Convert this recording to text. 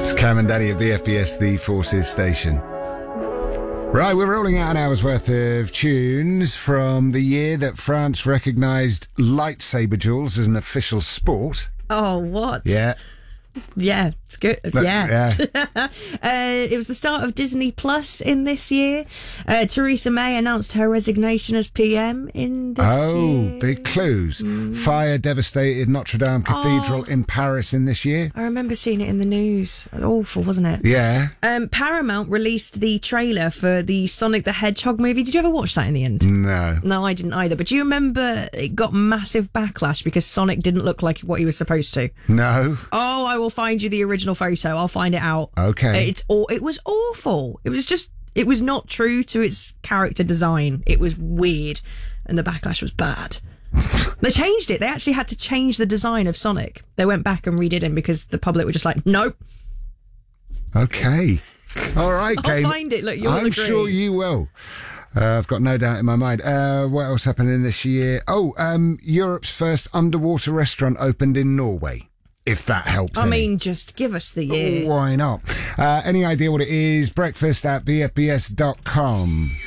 It's Cam and Danny at BFBS, the Forces station. Right, we're rolling out an hour's worth of tunes from the year that France recognised lightsaber duels as an official sport. Oh, what? Yeah. Yeah, it's good. Yeah. It was the start of Disney Plus in this year. Theresa May announced her resignation as PM in this year. Big clues. Fire devastated Notre Dame Cathedral in Paris in this year. I remember seeing it in the news. Awful, wasn't it? Yeah. Paramount released the trailer for the Sonic the Hedgehog movie. Did you ever watch that in the end? No. No, I didn't either. But do you remember it got massive backlash because Sonic didn't look like what he was supposed to? No. Oh, I will find you the original photo. I'll find it out. Okay. It was awful. It was not true to its character design. It was weird, and the backlash was bad. They changed it. They actually had to change the design of Sonic. They went back and redid him because the public were just like, nope. Okay. All right, I'll Kate. find it. Look, you'll I'm agree. sure you will. I've got no doubt in my mind. What else happened in this year? Europe's first underwater restaurant opened in Norway. If that helps. I mean, just give us the year. Why not? Any idea what it is? Breakfast at bfbs.com.